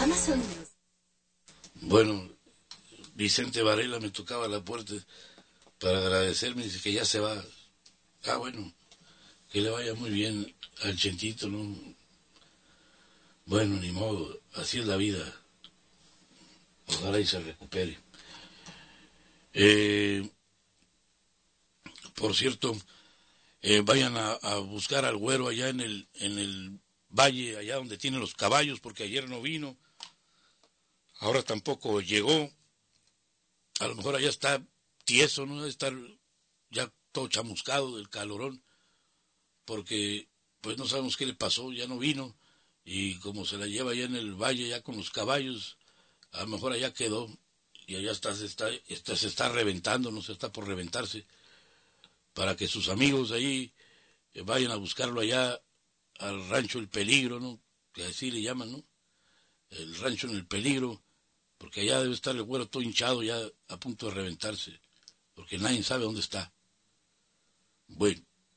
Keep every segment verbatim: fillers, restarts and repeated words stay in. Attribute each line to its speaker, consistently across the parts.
Speaker 1: Amazon News.
Speaker 2: Bueno, Vicente Varela me tocaba la puerta para agradecerme, dice que ya se va. Ah, bueno, que le vaya muy bien al Chentito, ¿no? Bueno, ni modo, así es la vida. Ojalá y se recupere. Eh, por cierto, eh, vayan a, a buscar al güero allá en el, en el valle, allá donde tienen los caballos, porque ayer no vino, ahora tampoco llegó. A lo mejor allá está tieso, no debe estar ya todo chamuscado del calorón, porque pues no sabemos qué le pasó, ya no vino, y como se la lleva allá en el valle, ya con los caballos, a lo mejor allá quedó, y allá está, se, está, está, se está reventando, no se está por reventarse, para que sus amigos ahí eh, vayan a buscarlo allá al rancho El Peligro, ¿no? Que así le llaman, ¿no? El rancho en El Peligro, porque allá debe estar el güero todo hinchado ya a punto de reventarse, porque nadie sabe dónde está. Bueno,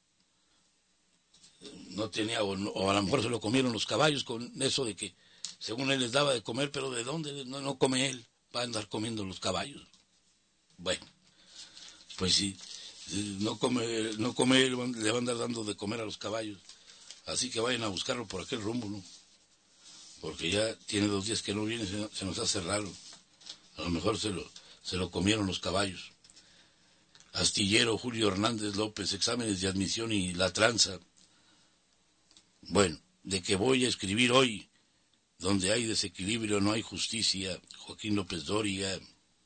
Speaker 2: no tenía, o, no, o a lo mejor se lo comieron los caballos con eso de que según él les daba de comer, pero ¿de dónde? No, no come él, va a andar comiendo los caballos. Bueno, pues sí, no come, no come él, le va a andar dando de comer a los caballos. Así que vayan a buscarlo por aquel rumbo, ¿no? Porque ya tiene dos días que no viene, se, se nos hace raro. A lo mejor se lo, se lo comieron los caballos. Astillero Julio Hernández López, exámenes de admisión y la tranza. Bueno, de que voy a escribir hoy, donde hay desequilibrio no hay justicia, Joaquín López Dóriga.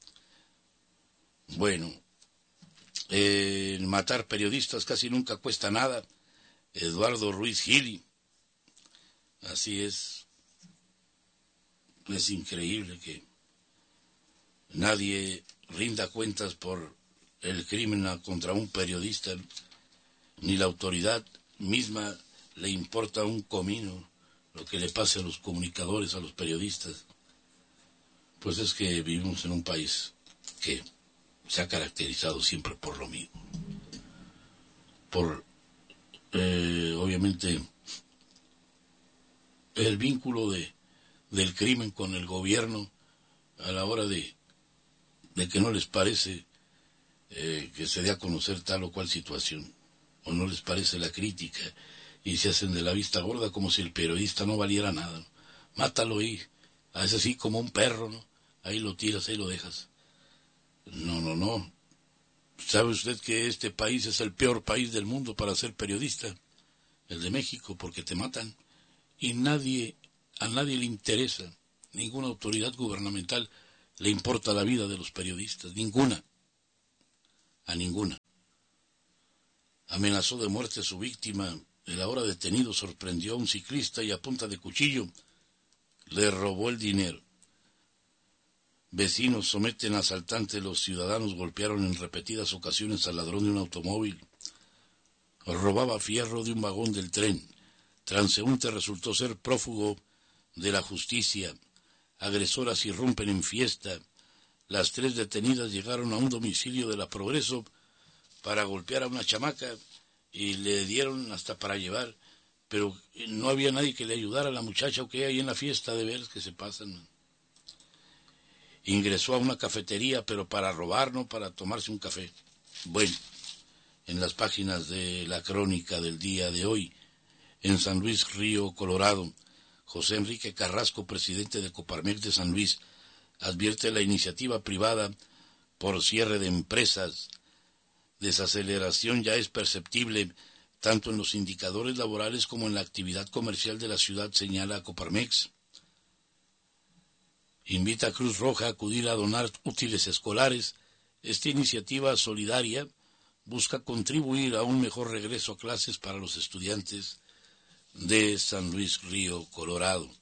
Speaker 2: Bueno, eh, matar periodistas casi nunca cuesta nada, Eduardo Ruiz Gili. Así es, es increíble que nadie rinda cuentas por el crimen contra un periodista, ni la autoridad misma le importa un comino lo que le pase a los comunicadores, a los periodistas. Pues es que vivimos en un país que se ha caracterizado siempre por lo mismo. Por, eh, obviamente, el vínculo de, del crimen con el gobierno a la hora de, de que no les parece eh, que se dé a conocer tal o cual situación, o no les parece la crítica, y se hacen de la vista gorda como si el periodista no valiera nada, ¿no? Mátalo ahí, a veces así como un perro, ¿no? Ahí lo tiras, ahí lo dejas. No, no, no. ¿Sabe usted que este país es el peor país del mundo para ser periodista? El de México, porque te matan. Y nadie, a nadie le interesa, ninguna autoridad gubernamental le importa la vida de los periodistas, ninguna. A ninguna. Amenazó de muerte a su víctima. El ahora detenido sorprendió a un ciclista y a punta de cuchillo le robó el dinero. Vecinos someten a asaltantes, los ciudadanos golpearon en repetidas ocasiones al ladrón de un automóvil. Robaba fierro de un vagón del tren. Transeúnte resultó ser prófugo de la justicia. Agresoras irrumpen en fiesta. Las tres detenidas llegaron a un domicilio de la Progreso para golpear a una chamaca y le dieron hasta para llevar, pero no había nadie que le ayudara a la muchacha o que hay en la fiesta de veras que se pasan. Ingresó a una cafetería, pero para robar, no para tomarse un café. Bueno, en las páginas de la crónica del día de hoy, en San Luis Río Colorado, José Enrique Carrasco, presidente de Coparmex de San Luis, advierte la iniciativa privada por cierre de empresas. Desaceleración ya es perceptible tanto en los indicadores laborales como en la actividad comercial de la ciudad, señala Coparmex. Invita a Cruz Roja a acudir a donar útiles escolares. Esta iniciativa solidaria busca contribuir a un mejor regreso a clases para los estudiantes de San Luis Río Colorado.